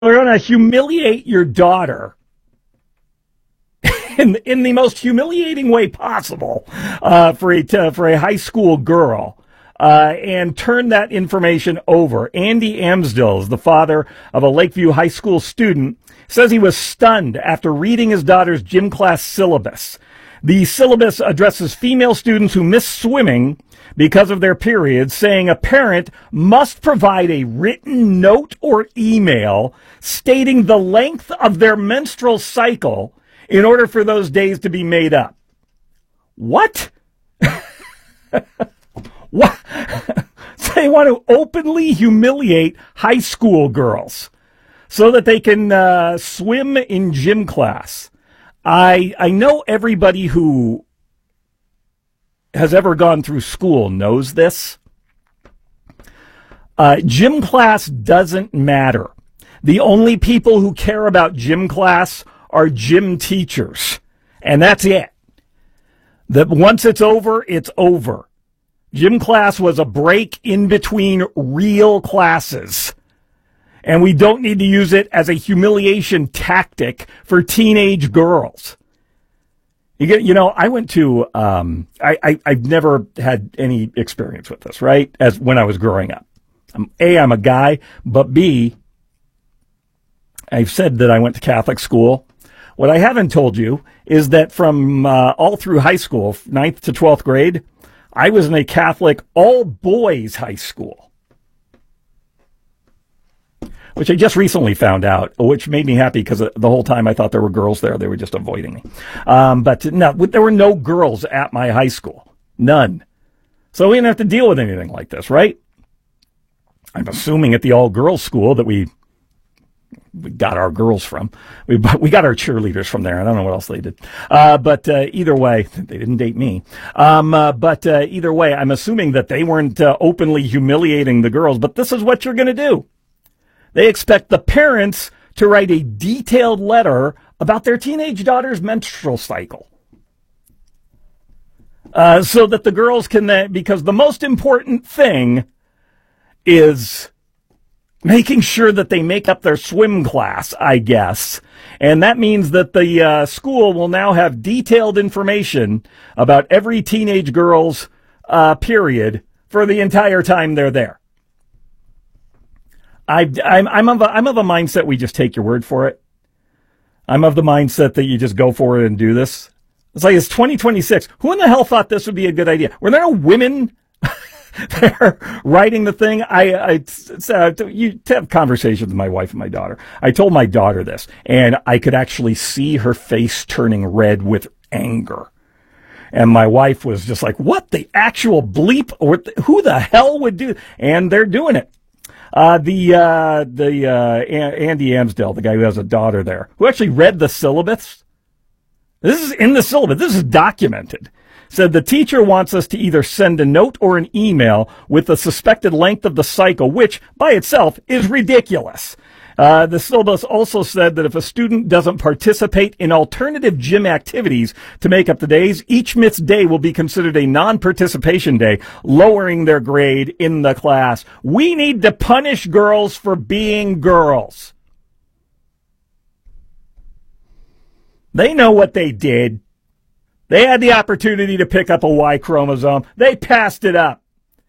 They're going to humiliate your daughter in the most humiliating way possible for a high school girl. And turn that information over. Andy Amsdell is the father of a Lakeview High School student, says he was stunned after reading his daughter's gym class syllabus. The syllabus addresses female students who miss swimming because of their periods, saying a parent must provide a written note or email stating the length of their menstrual cycle in order for those days to be made up. What? What? They want to openly humiliate high school girls so that they can swim in gym class. I know everybody who has ever gone through school knows this. Gym class doesn't matter. The only people who care about gym class are gym teachers. And that's it. That once it's over, it's over. Gym class was a break in between real classes. And we don't need to use it as a humiliation tactic for teenage girls. I went to, I've never had any experience with this, right? As when I was growing up. A, I'm a guy, but B, I've said that I went to Catholic school. What I haven't told you is that from all through high school, 9th to 12th grade, I was in a Catholic all-boys high school, which I just recently found out, which made me happy because the whole time I thought there were girls there. They were just avoiding me. But no, there were no girls at my high school. None. So we didn't have to deal with anything like this, right? I'm assuming at the all-girls school that we got our girls from. We got our cheerleaders from there. I don't know what else they did. But either way, they didn't date me. But either way, I'm assuming that they weren't openly humiliating the girls. But this is what you're going to do. They expect the parents to write a detailed letter about their teenage daughter's menstrual cycle. So that the girls can, because the most important thing is making sure that they make up their swim class, I guess. And that means that the school will now have detailed information about every teenage girl's period for the entire time they're there. I'm of a mindset we just take your word for it. I'm of the mindset that you just go for it and do this. It's like it's 2026. Who in the hell thought this would be a good idea? Were there no women there writing the thing? You have conversations with my wife and my daughter. I told my daughter this, and I could actually see her face turning red with anger. And my wife was just like, what the actual bleep? Or who the hell would do? And they're doing it. Andy Amsdell, the guy who has a daughter there, who actually read the syllabus. This is in the syllabus. This is documented. Said the teacher wants us to either send a note or an email with the suspected length of the cycle, which by itself is ridiculous. The syllabus also said that if a student doesn't participate in alternative gym activities to make up the days, each missed day will be considered a non-participation day, lowering their grade in the class. We need to punish girls for being girls. They know what they did. They had the opportunity to pick up a Y chromosome. They passed it up.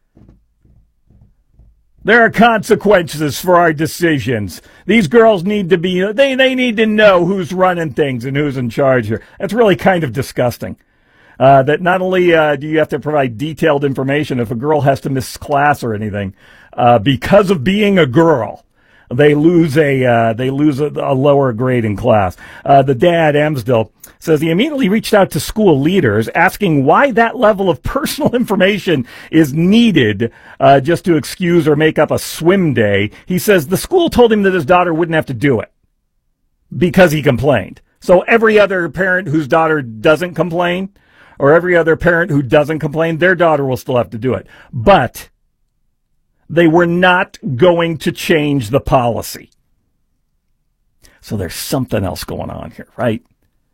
There are consequences for our decisions. These girls need to be, they need to know who's running things and who's in charge here. That's really kind of disgusting. That not only do you have to provide detailed information if a girl has to miss class or anything, because of being a girl, they lose a lower grade in class. The dad, Amsdell, says he immediately reached out to school leaders asking why that level of personal information is needed just to excuse or make up a swim day. He says the school told him that his daughter wouldn't have to do it because he complained. So every other parent whose daughter doesn't complain, or every other parent who doesn't complain, their daughter will still have to do it. But they were not going to change the policy. So there's something else going on here, right?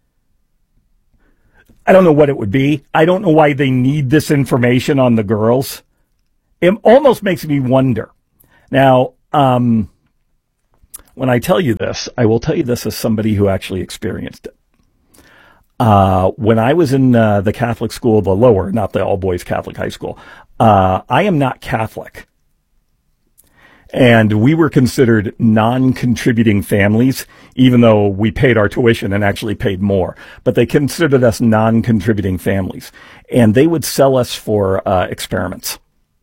I don't know what it would be. I don't know why they need this information on the girls. It almost makes me wonder. Now, when I tell you this, I will tell you this as somebody who actually experienced it. When I was in the Catholic school, the lower, not the all-boys Catholic high school, I am not Catholic. And we were considered non-contributing families, even though we paid our tuition and actually paid more. But they considered us non-contributing families. And they would sell us for experiments.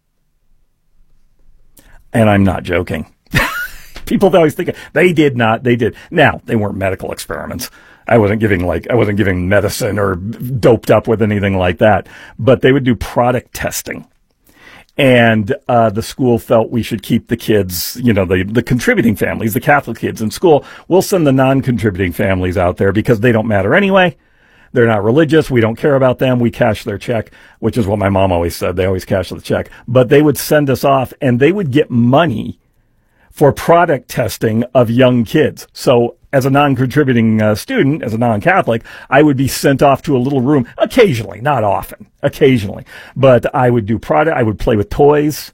And I'm not joking. People always think they did not. They did. Now, they weren't medical experiments. I wasn't giving medicine or doped up with anything like that. But they would do product testing. And the school felt we should keep the kids, the contributing families, the Catholic kids in school. We'll send the non-contributing families out there because they don't matter anyway. They're not religious. We don't care about them. We cash their check, which is what my mom always said. They always cash the check. But they would send us off, and they would get money for product testing of young kids. So as a non-contributing student, as a non-Catholic, I would be sent off to a little room occasionally, not often, occasionally. But I would do product. I would play with toys.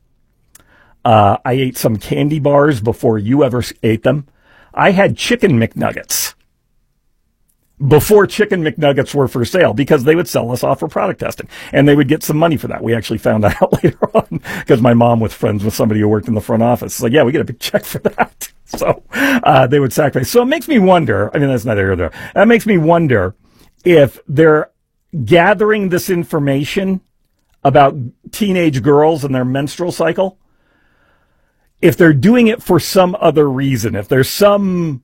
I ate some candy bars before you ever ate them. I had chicken McNuggets before chicken McNuggets were for sale because they would sell us off for product testing and they would get some money for that. We actually found that out later on because my mom was friends with somebody who worked in the front office. It's like, yeah, we get a big check for that. So they would sacrifice. So it makes me wonder, that's neither here nor there. That makes me wonder if they're gathering this information about teenage girls and their menstrual cycle, if they're doing it for some other reason, if there's some,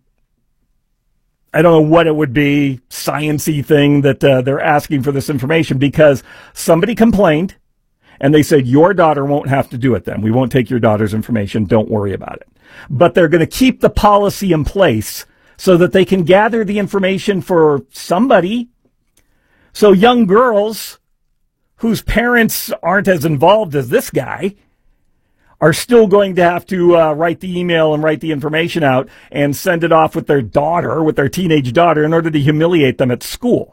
I don't know what it would be, science-y thing that they're asking for this information because somebody complained and they said, your daughter won't have to do it then. We won't take your daughter's information. Don't worry about it. But they're going to keep the policy in place so that they can gather the information for somebody. So young girls whose parents aren't as involved as this guy are still going to have to write the email and write the information out and send it off with their daughter, with their teenage daughter, in order to humiliate them at school.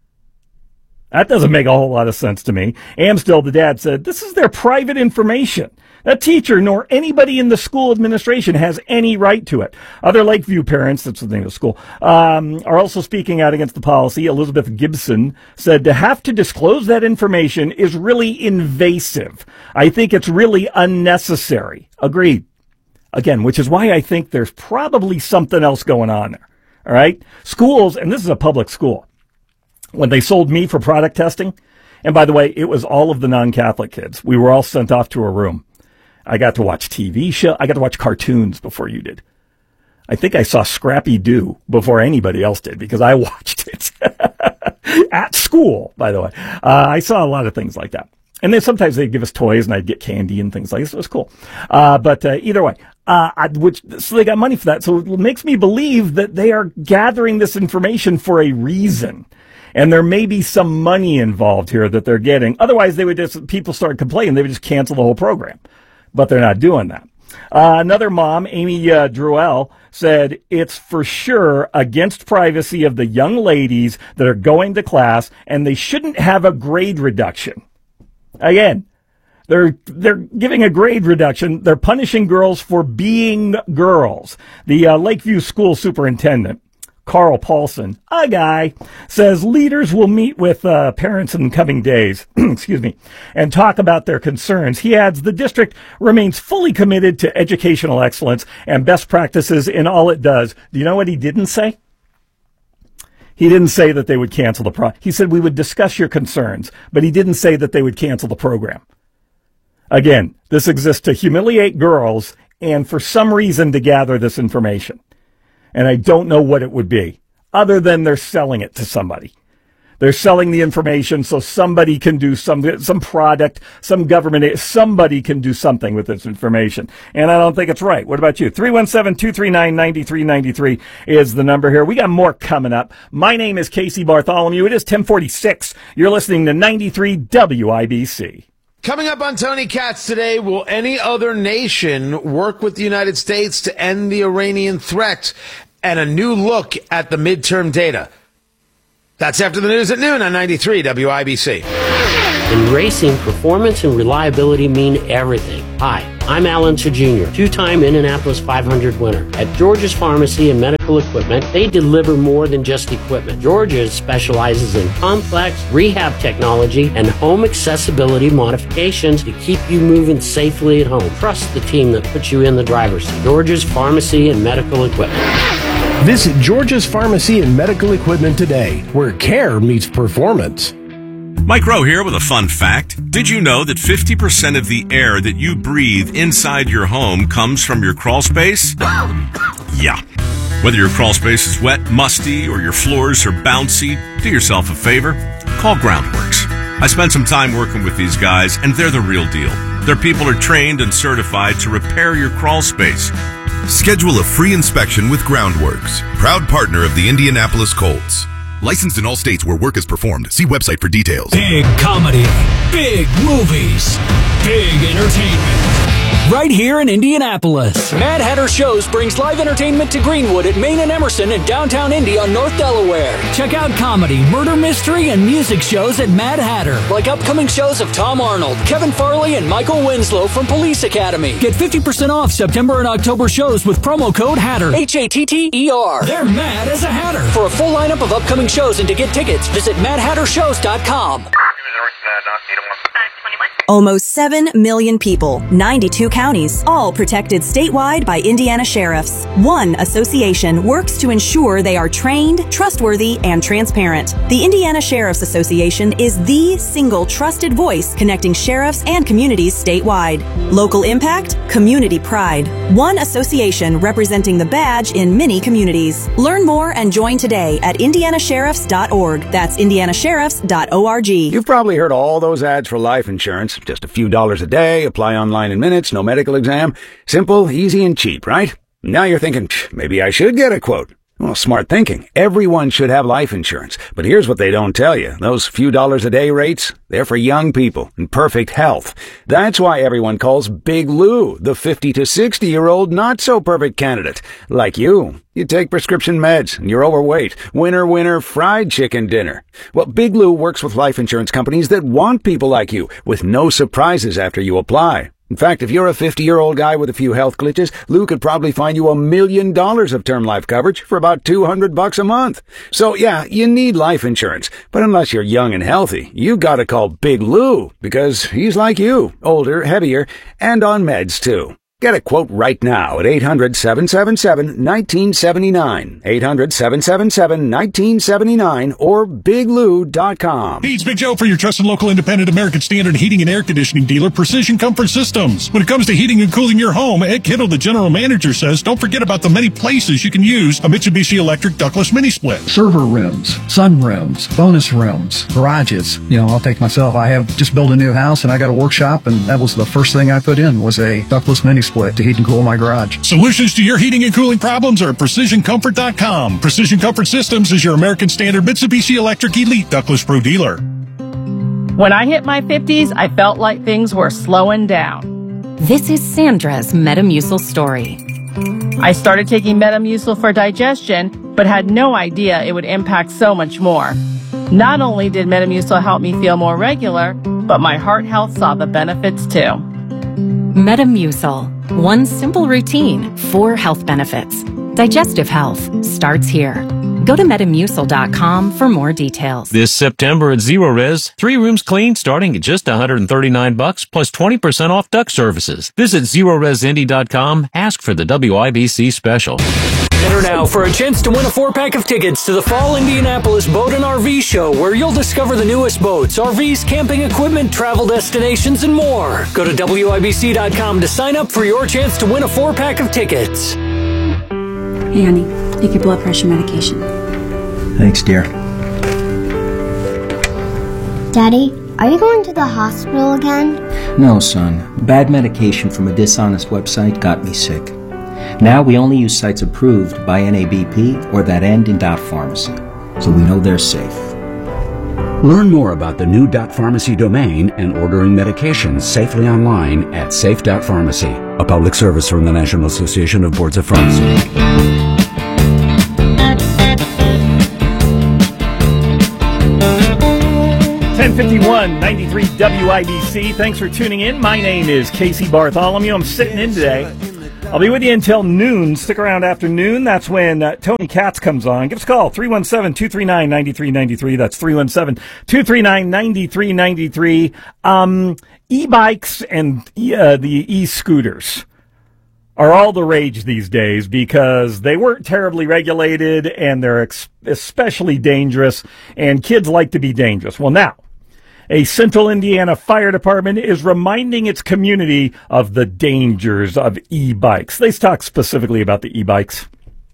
That doesn't make a whole lot of sense to me. Amstel, the dad, said, this is their private information. That teacher nor anybody in the school administration has any right to it. Other Lakeview parents, that's the name of the school, are also speaking out against the policy. Elizabeth Gibson said to have to disclose that information is really invasive. I think it's really unnecessary. Agreed. Again, which is why I think there's probably something else going on there. All right? Schools, and this is a public school, when they sold me for product testing, and by the way, it was all of the non-Catholic kids. We were all sent off to a room. I got to watch TV show. I got to watch cartoons before you did. I think I saw Scrappy Doo before anybody else did because I watched it at school, by the way. I saw a lot of things like that. And then sometimes they'd give us toys and I'd get candy and things like this. It was cool. But either way, so they got money for that. So it makes me believe that they are gathering this information for a reason. And there may be some money involved here that they're getting. Otherwise, people start complaining. They would just cancel the whole program. But they're not doing that. Another mom, Amy Druell, said it's for sure against privacy of the young ladies that are going to class, and they shouldn't have a grade reduction. Again, they're giving a grade reduction. They're punishing girls for being girls. The Lakeview school superintendent, Carl Paulson, a guy, says leaders will meet with parents in coming days, excuse me, and talk about their concerns. He adds the district remains fully committed to educational excellence and best practices in all it does. Do you know what he didn't say? He didn't say that they would cancel the program. He said we would discuss your concerns, but he didn't say that they would cancel the program. Again, this exists to humiliate girls and for some reason to gather this information. And I don't know what it would be, other than they're selling it to somebody. They're selling the information so somebody can do some product, some government, somebody can do something with this information. And I don't think it's right. What about you? 317-239-9393 is the number here. We got more coming up. My name is Casey Bartholomew. It is 1046. You're listening to 93 WIBC. Coming up on Tony Katz today, will any other nation work with the United States to end the Iranian threat? And a new look at the midterm data. That's after the news at noon on 93 WIBC. In racing, performance and reliability mean everything. Hi, I'm Alan Jr., two-time Indianapolis 500 winner. At George's Pharmacy and Medical Equipment, they deliver more than just equipment. George's specializes in complex rehab technology and home accessibility modifications to keep you moving safely at home. Trust the team that puts you in the driver's seat. George's Pharmacy and Medical Equipment. Visit George's Pharmacy and Medical Equipment today, where care meets performance. Mike Rowe here with a fun fact. Did you know that 50% of the air that you breathe inside your home comes from your crawl space? Yeah. Whether your crawl space is wet, musty, or your floors are bouncy, do yourself a favor. Call Groundworks. I spent some time working with these guys, and they're the real deal. Their people are trained and certified to repair your crawl space. Schedule a free inspection with Groundworks, proud partner of the Indianapolis Colts. Licensed in all states where work is performed. See website for details. Big comedy, big movies, big entertainment. Right here in Indianapolis. Mad Hatter Shows brings live entertainment to Greenwood at Main and Emerson in downtown Indy on North Delaware. Check out comedy, murder mystery, and music shows at Mad Hatter. Like upcoming shows of Tom Arnold, Kevin Farley, and Michael Winslow from Police Academy. Get 50% off September and October shows with promo code HATTER. HATTER. They're mad as a Hatter. For a full lineup of upcoming shows and to get tickets, visit MadHatterShows.com. Almost 7 million people, 92 counties, all protected statewide by Indiana sheriffs. One association works to ensure they are trained, trustworthy, and transparent. The Indiana Sheriff's Association is the single trusted voice connecting sheriffs and communities statewide. Local impact, community pride. One association representing the badge in many communities. Learn more and join today at indianasheriffs.org. That's indianasheriffs.org. You've probably heard all those ads for life insurance. Just a few dollars a day, apply online in minutes, no medical exam. Simple, easy, and cheap, right? Now you're thinking, maybe I should get a quote. Well, smart thinking. Everyone should have life insurance. But here's what they don't tell you. Those few dollars a day rates, they're for young people in perfect health. That's why everyone calls Big Lou the 50 to 60-year-old not-so-perfect candidate. Like you. You take prescription meds, and you're overweight. Winner, winner, fried chicken dinner. Well, Big Lou works with life insurance companies that want people like you, with no surprises after you apply. In fact, if you're a 50-year-old guy with a few health glitches, Lou could probably find you $1 million of term life coverage for about $200 a month. So yeah, you need life insurance. But unless you're young and healthy, you gotta call Big Lou, because he's like you, older, heavier, and on meds too. Get a quote right now at 800-777-1979, 800-777-1979, or biglou.com. Hey, it's Big Joe for your trusted local independent American Standard heating and air conditioning dealer, Precision Comfort Systems. When it comes to heating and cooling your home, Ed Kittle, the general manager, says don't forget about the many places you can use a Mitsubishi Electric ductless mini split. Server rooms, sun rooms, bonus rooms, garages. I'll take myself. I have just built a new house and I got a workshop, and that was the first thing I put in was a ductless mini split to heat and cool my garage. Solutions to your heating and cooling problems are at PrecisionComfort.com. Precision Comfort Systems is your American Standard Mitsubishi Electric Elite Ductless Pro dealer. When I hit my 50s, I felt like things were slowing down. This is Sandra's Metamucil story. I started taking Metamucil for digestion, but had no idea it would impact so much more. Not only did Metamucil help me feel more regular, but my heart health saw the benefits too. Metamucil. One simple routine, 4 health benefits. Digestive health starts here. Go to Metamucil.com for more details. This September at Zero Res, 3 rooms clean starting at just $139 plus 20% off duct services. Visit ZeroResIndy.com. Ask for the WIBC special. Enter now for a chance to win a 4-pack of tickets to the Fall Indianapolis Boat and RV Show, where you'll discover the newest boats, RVs, camping equipment, travel destinations, and more. Go to WIBC.com to sign up for your chance to win a 4-pack of tickets. Hey, honey, take your blood pressure medication. Thanks, dear. Daddy, are you going to the hospital again? No, son. Bad medication from a dishonest website got me sick. Now we only use sites approved by NABP or that end in .pharmacy, so we know they're safe. Learn more about the new .pharmacy domain and ordering medications safely online at safe.pharmacy, a public service from the National Association of Boards of Pharmacy. 1051, 93 WIBC. Thanks for tuning in. My name is Casey Bartholomew. I'm sitting in today. I'll be with you until noon. Stick around after noon. That's when Tony Katz comes on. Give us a call, 317-239-9393. That's 317-239-9393. E-bikes and the e-scooters are all the rage these days because they weren't terribly regulated and they're especially dangerous, and kids like to be dangerous. Well, now, a Central Indiana fire department is reminding its community of the dangers of e-bikes. They talk specifically about the e-bikes.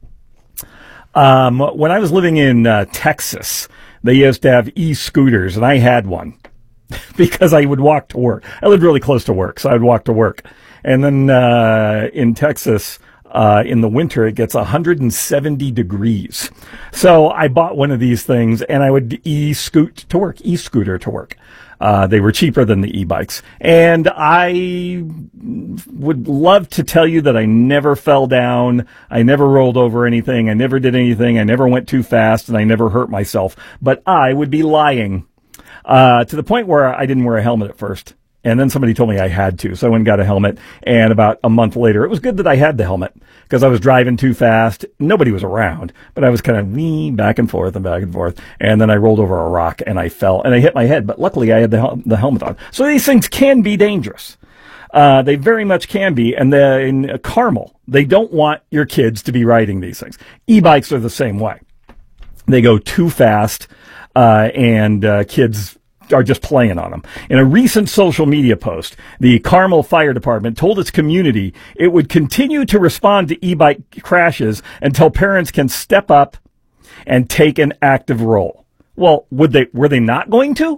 When I was living in Texas, they used to have e-scooters, and I had one because I would walk to work. I lived really close to work, so I would walk to work. And then in Texas, in the winter, it gets 170 degrees. So I bought one of these things, and I would e-scooter to work. They were cheaper than the e-bikes. And I would love to tell you that I never fell down. I never rolled over anything. I never did anything. I never went too fast, and I never hurt myself. But I would be lying to the point where I didn't wear a helmet at first. And then somebody told me I had to, so I went and got a helmet. And about a month later, it was good that I had the helmet because I was driving too fast. Nobody was around, but I was kind of back and forth and back and forth. And then I rolled over a rock and I fell and I hit my head. But luckily, I had the helmet on. So these things can be dangerous. They very much can be. And in Carmel, they don't want your kids to be riding these things. E-bikes are the same way. They go too fast, and kids are just playing on them. In a recent social media post, the Carmel Fire Department told its community it would continue to respond to e-bike crashes until parents can step up and take an active role. Well, were they not going to?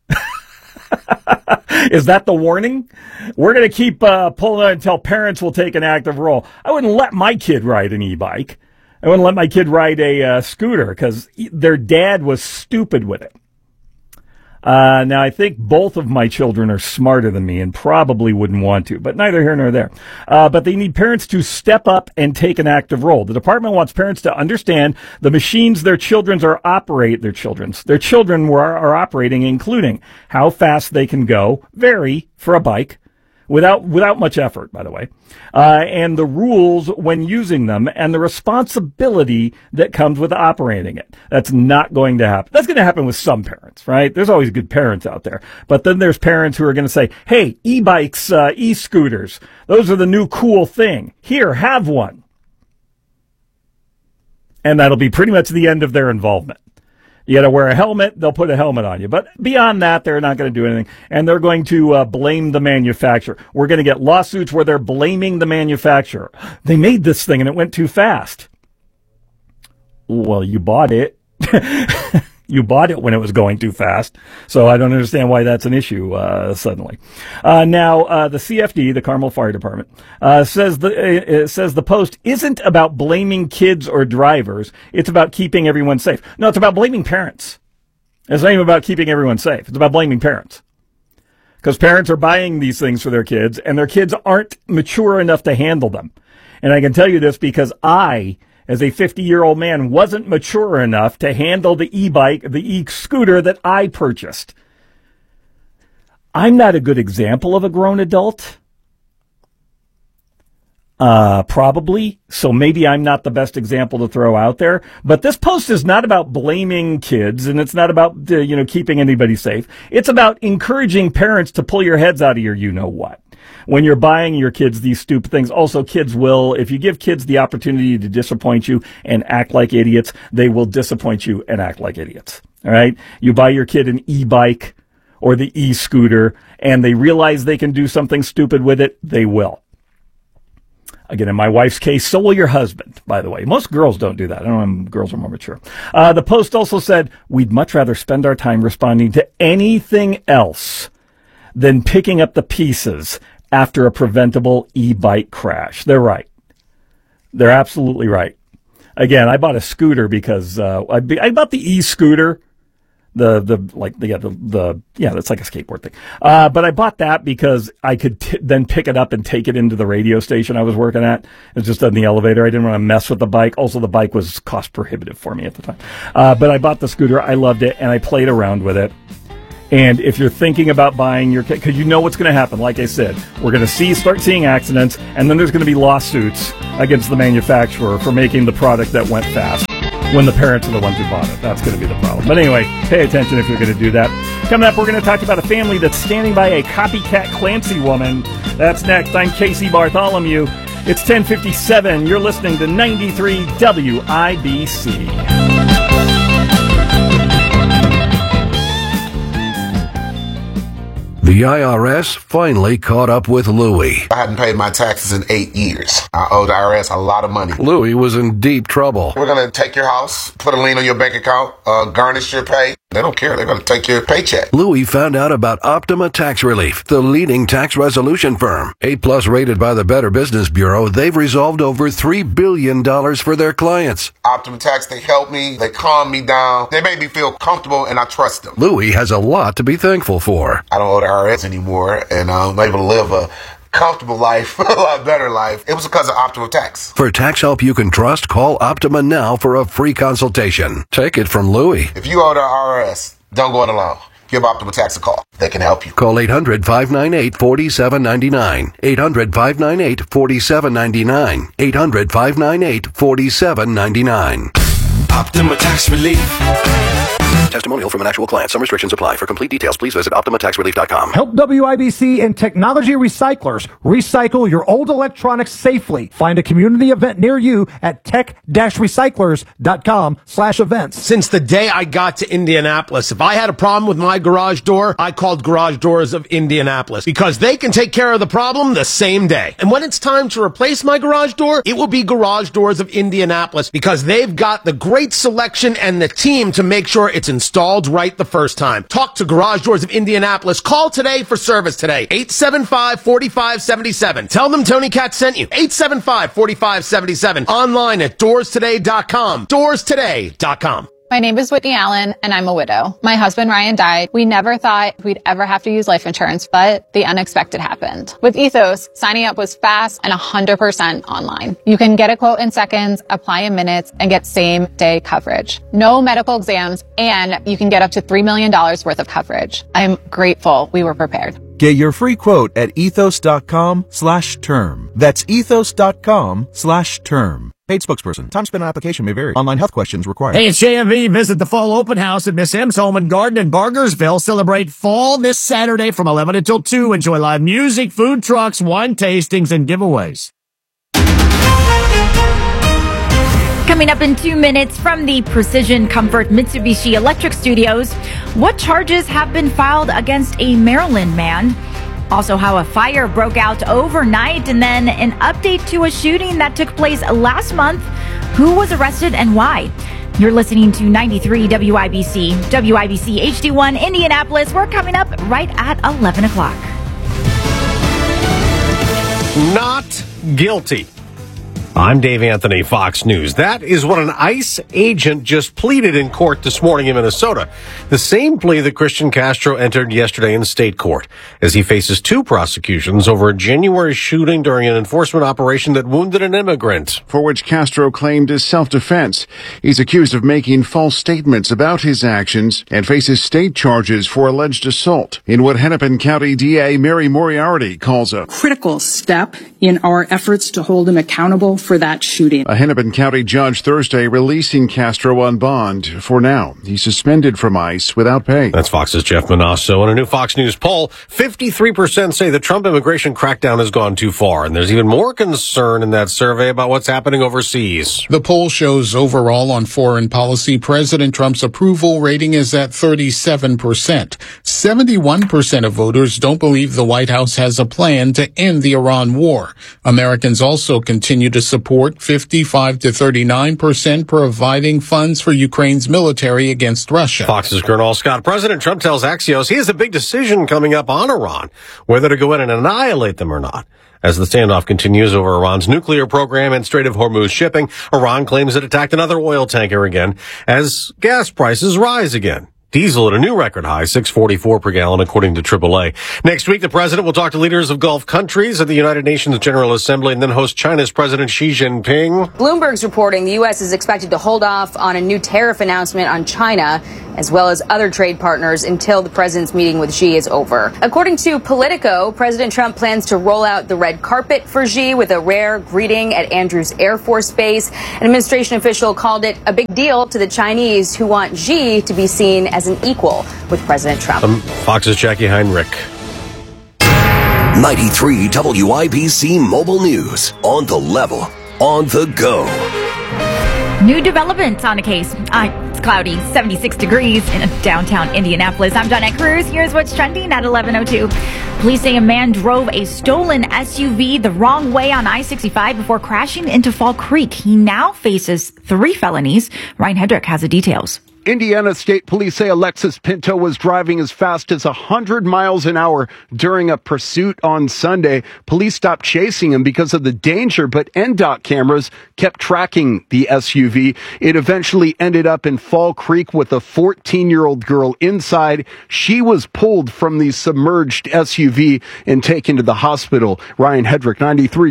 Is that the warning? We're going to keep pulling until parents will take an active role. I wouldn't let my kid ride an e-bike. I wouldn't let my kid ride a scooter because their dad was stupid with it. Now, I think both of my children are smarter than me and probably wouldn't want to, but neither here nor there. But they need parents to step up and take an active role. The department wants parents to understand the machines their children are operating, including how fast they can go, vary for a bike, without much effort, by the way, and the rules when using them and the responsibility that comes with operating it. That's not going to happen. That's going to happen with some parents, right? There's always good parents out there. But then there's parents who are going to say, hey, e-bikes, e-scooters, those are the new cool thing. Here, have one. And that'll be pretty much the end of their involvement. You got to wear a helmet, they'll put a helmet on you. But beyond that, they're not going to do anything. And they're going to blame the manufacturer. We're going to get lawsuits where they're blaming the manufacturer. They made this thing and it went too fast. Well, you bought it. You bought it when it was going too fast. So I don't understand why that's an issue suddenly. Now, the CFD, the Carmel Fire Department, says the post isn't about blaming kids or drivers. It's about keeping everyone safe. No, it's about blaming parents. It's not even about keeping everyone safe. It's about blaming parents. Because parents are buying these things for their kids, and their kids aren't mature enough to handle them. And I can tell you this because I, as a 50-year-old man, wasn't mature enough to handle the e-bike, the e-scooter that I purchased. I'm not a good example of a grown adult. Probably. So maybe I'm not the best example to throw out there. But this post is not about blaming kids, and it's not about, keeping anybody safe. It's about encouraging parents to pull your heads out of your you-know-what. When you're buying your kids these stupid things. Also, kids will, if you give kids the opportunity to disappoint you and act like idiots, they will disappoint you and act like idiots. All right? You buy your kid an e-bike or the e-scooter, and they realize they can do something stupid with it, they will. Again, in my wife's case, so will your husband, by the way. Most girls don't do that. I don't know, girls are more mature. The post also said, we'd much rather spend our time responding to anything else than picking up the pieces after a preventable e-bike crash. They're right. They're absolutely right. Again, I bought a scooter because I bought the e-scooter. That's like a skateboard thing. But I bought that because I could then pick it up and take it into the radio station I was working at. It was just on the elevator. I didn't want to mess with the bike. Also, the bike was cost prohibitive for me at the time. But I bought the scooter. I loved it, and I played around with it. And if you're thinking about buying your kit, because you know what's going to happen, like I said, we're going to start seeing accidents, and then there's going to be lawsuits against the manufacturer for making the product that went fast when the parents are the ones who bought it. That's going to be the problem. But anyway, pay attention if you're going to do that. Coming up, we're going to talk about a family that's standing by a copycat Clancy woman. That's next. I'm Casey Bartholomew. It's 10:57. You're listening to 93 WIBC. The IRS finally caught up with Louie. I hadn't paid my taxes in 8 years. I owed the IRS a lot of money. Louie was in deep trouble. We're going to take your house, put a lien on your bank account, garnish your pay. They don't care. They're going to take your paycheck. Louie found out about Optima Tax Relief, the leading tax resolution firm. A+ rated by the Better Business Bureau, they've resolved over $3 billion for their clients. Optima Tax, they help me. They calm me down. They make me feel comfortable, and I trust them. Louie has a lot to be thankful for. I don't owe the IRS anymore, and I'm able to live a comfortable life, a lot better life. It was because of Optima Tax. For tax help you can trust, call Optima now for a free consultation. Take it from Louie. If you owe the IRS, don't go it alone. Give Optima Tax a call. They can help you. Call 800-598-4799. 800-598-4799. 800-598-4799. Optima Tax Relief. Testimonial from an actual client. Some restrictions apply. For complete details, please visit OptimaTaxRelief.com. Help WIBC and Technology Recyclers recycle your old electronics safely. Find a community event near you at tech-recyclers.com/events. Since the day I got to Indianapolis, if I had a problem with my garage door, I called Garage Doors of Indianapolis because they can take care of the problem the same day. And when it's time to replace my garage door, it will be Garage Doors of Indianapolis because they've got the great selection and the team to make sure it's installed right the first time. Talk to Garage Doors of Indianapolis. Call today for service today. 875-4577. Tell them Tony Katz sent you. 875-4577. Online at doorstoday.com. Doorstoday.com. My name is Whitney Allen, and I'm a widow. My husband, Ryan, died. We never thought we'd ever have to use life insurance, but the unexpected happened. With Ethos, signing up was fast and 100% online. You can get a quote in seconds, apply in minutes, and get same-day coverage. No medical exams, and you can get up to $3 million worth of coverage. I'm grateful we were prepared. Get your free quote at ethos.com/term. That's ethos.com/term. Paid spokesperson. Time spent on application may vary. Online health questions required. Hey, it's JMV. Visit the fall open house at Miss M's Home and Garden in Bargersville. Celebrate fall this Saturday from 11 until 2. Enjoy live music, food trucks, wine tastings, and giveaways. Coming up in 2 minutes from the Precision Comfort Mitsubishi Electric Studios, what charges have been filed against a Maryland man? Also, how a fire broke out overnight, and then an update to a shooting that took place last month. Who was arrested and why? You're listening to 93 WIBC, WIBC HD1 Indianapolis. We're coming up right at 11 o'clock. Not guilty. I'm Dave Anthony, Fox News. That is what an ICE agent just pleaded in court this morning in Minnesota. The same plea that Christian Castro entered yesterday in state court, as he faces 2 prosecutions over a January shooting during an enforcement operation that wounded an immigrant. For which Castro claimed is self-defense. He's accused of making false statements about his actions and faces state charges for alleged assault in what Hennepin County DA Mary Moriarty calls a critical step in our efforts to hold him accountable for that shooting. A Hennepin County judge Thursday releasing Castro on bond. For now, he's suspended from ICE without pay. That's Fox's Jeff Manasso. In a new Fox News poll, 53% say the Trump immigration crackdown has gone too far. And there's even more concern in that survey about what's happening overseas. The poll shows overall on foreign policy, President Trump's approval rating is at 37%. 71% of voters don't believe the White House has a plan to end the Iran war. Americans also continue to support 55 to 39% providing funds for Ukraine's military against Russia. Fox's Colonel Scott. President Trump tells Axios he has a big decision coming up on Iran, whether to go in and annihilate them or not. As the standoff continues over Iran's nuclear program and Strait of Hormuz shipping, Iran claims it attacked another oil tanker again as gas prices rise again. Diesel at a new record high, $6.44 per gallon, according to AAA. Next week, the president will talk to leaders of Gulf countries at the United Nations General Assembly and then host China's President Xi Jinping. Bloomberg's reporting the U.S. is expected to hold off on a new tariff announcement on China as well as other trade partners until the president's meeting with Xi is over. According to Politico, President Trump plans to roll out the red carpet for Xi with a rare greeting at Andrews Air Force Base. An administration official called it a big deal to the Chinese who want Xi to be seen as an equal with President Trump. Fox's Jackie Heinrich. 93 WIBC Mobile News. On the level, on the go. New developments on a case. It's cloudy, 76 degrees in downtown Indianapolis. I'm Jonette Cruz. Here's what's trending at 11:02. Police say a man drove a stolen SUV the wrong way on I-65 before crashing into Fall Creek. He now faces 3 felonies. Ryan Hedrick has the details. Indiana State Police say Alexis Pinto was driving as fast as 100 miles an hour during a pursuit on Sunday. Police stopped chasing him because of the danger, but NDOT cameras kept tracking the SUV. It eventually ended up in Fall Creek with a 14-year-old girl inside. She was pulled from the submerged SUV and taken to the hospital. Ryan Hedrick, 93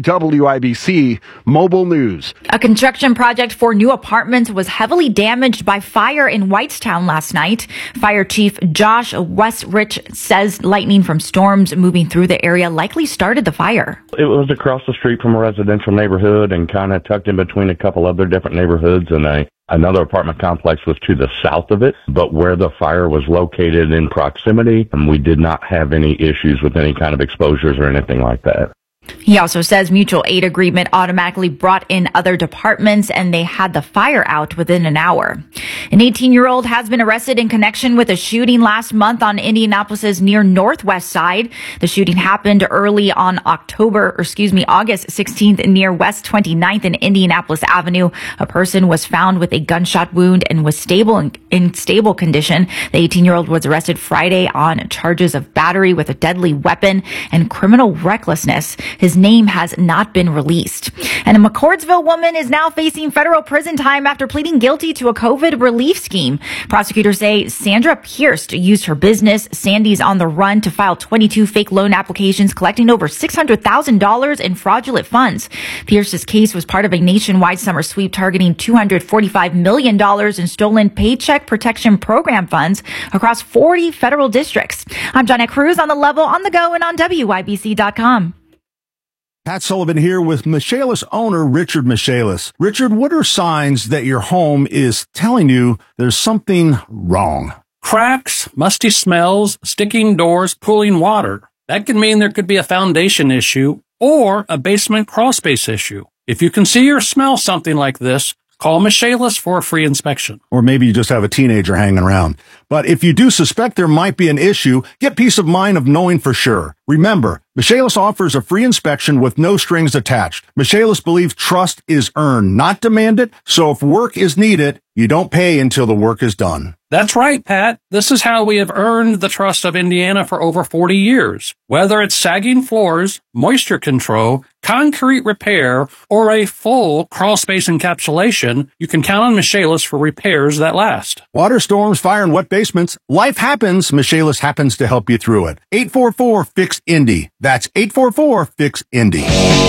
WIBC Mobile News. A construction project for new apartments was heavily damaged by fire in Whitestown last night. Fire Chief Josh Westrich says lightning from storms moving through the area likely started the fire. It was across the street from a residential neighborhood and kind of tucked in between a couple other different neighborhoods, and another apartment complex was to the south of it. But where the fire was located in proximity, we did not have any issues with any kind of exposures or anything like that. He also says mutual aid agreement automatically brought in other departments and they had the fire out within an hour. An 18-year-old has been arrested in connection with a shooting last month on Indianapolis's near northwest side. The shooting happened early on August 16th near West 29th and Indianapolis Avenue. A person was found with a gunshot wound and was in stable condition. The 18-year-old was arrested Friday on charges of battery with a deadly weapon and criminal recklessness. His name has not been released. And a McCordsville woman is now facing federal prison time after pleading guilty to a COVID relief scheme. Prosecutors say Sandra Pierce used her business, Sandy's on the Run, to file 22 fake loan applications, collecting over $600,000 in fraudulent funds. Pierce's case was part of a nationwide summer sweep targeting $245 million in stolen Paycheck Protection Program funds across 40 federal districts. I'm Jonette Cruz on the level, on the go, and on WIBC.com. Pat Sullivan here with Michaelis owner Richard Michaelis. Richard, what are signs that your home is telling you there's something wrong? Cracks, musty smells, sticking doors, pooling water. That can mean there could be a foundation issue or a basement crawl space issue. If you can see or smell something like this, call Michaelis for a free inspection. Or maybe you just have a teenager hanging around. But if you do suspect there might be an issue, get peace of mind of knowing for sure. Remember, Michaelis offers a free inspection with no strings attached. Michaelis believes trust is earned, not demanded, so if work is needed, you don't pay until the work is done. That's right, Pat. This is how we have earned the trust of Indiana for over 40 years. Whether it's sagging floors, moisture control, concrete repair, or a full crawl space encapsulation, you can count on Michaelis for repairs that last. Water storms, fire, and wet basements. Life happens. Michaelis happens to help you through it. 844-FIX-INDY. That's 844-FIX-INDY.